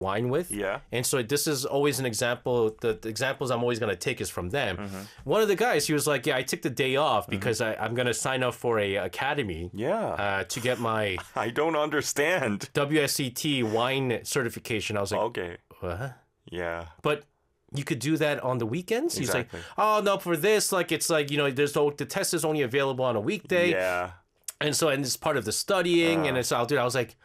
wine with. Yeah. And so this is always an example. The examples I'm always going to take is from them. One of the guys, he was like, yeah, I took the day off because I'm going to sign up for a academy Yeah. to get my I don't understand. WSET wine certification. I was like, Okay. what? Yeah. But you could do that on the weekends? Exactly. He's like, oh, no, for this, like, it's like, the test is only available on a weekday. Yeah. And it's part of the studying, and I'll do it. I was like,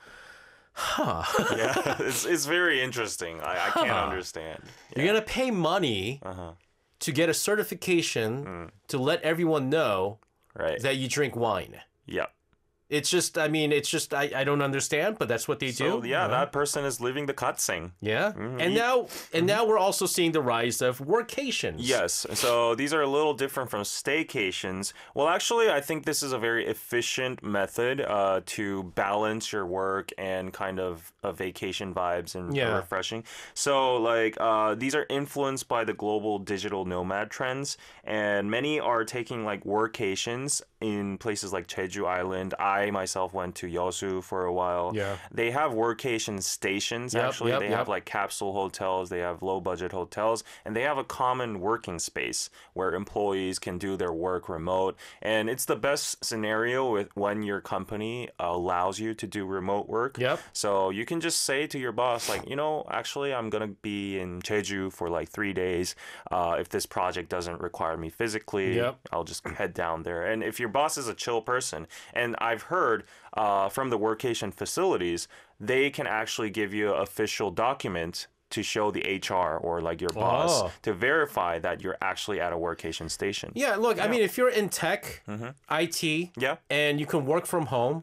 Yeah. It's very interesting. I can't understand. you're going to pay money to get a certification to let everyone know Right. that you drink wine. Yeah. It's just, I don't understand, but that's what they So do. yeah, that person is living the cutscene. Yeah. And now we're also seeing the rise of workations. Yes. So these are a little different from staycations. Well, actually, I think this is a very efficient method to balance your work and kind of vacation vibes and refreshing. So like these are influenced by the global digital nomad trends, and many are taking like workations in places like Jeju Island. I myself went to Yeosu for a while. Yeah. They have workation stations, actually. They have like capsule hotels, they have low budget hotels, and they have a common working space where employees can do their work remote. And it's the best scenario when your company allows you to do remote work. Yep. So you can just say to your boss, like, actually, I'm going to be in Jeju for like 3 days. If this project doesn't require me physically, I'll just head down there. And if your boss is a chill person, and I've heard from the workation facilities, they can actually give you an official document to show the HR or like your boss to verify that you're actually at a workation station. Yeah, look, I mean, if you're in tech, IT, and you can work from home,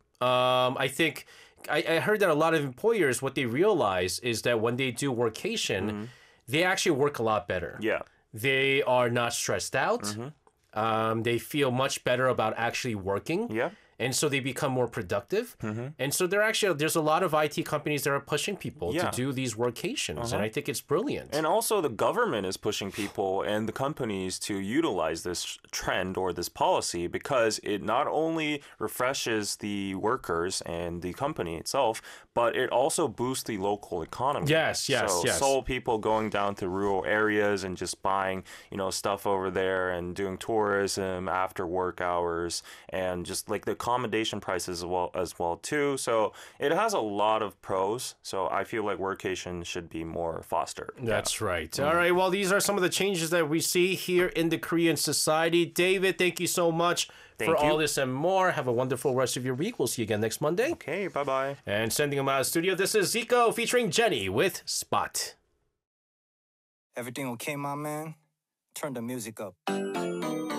I think I heard that a lot of employers, what they realize is that when they do workation, they actually work a lot better. Yeah. They are not stressed out. They feel much better about actually working. Yeah. And so they become more productive. And so there's a lot of IT companies that are pushing people to do these workations. And I think it's brilliant. And also the government is pushing people and the companies to utilize this trend or this policy because it not only refreshes the workers and the company itself, but it also boosts the local economy. Yes. So people going down to rural areas and just buying, stuff over there and doing tourism after work hours and just like the accommodation prices as well too. So it has a lot of pros. So I feel like workation should be more fostered. That's right. All right. Well, these are some of the changes that we see here in the Korean society. David, thank you so much for all this and more. Have a wonderful rest of your week. We'll see you again next Monday. Okay. Bye-bye. And sending them out of the studio, this is Zico featuring Jenny with Spot. Everything okay, my man? Turn the music up.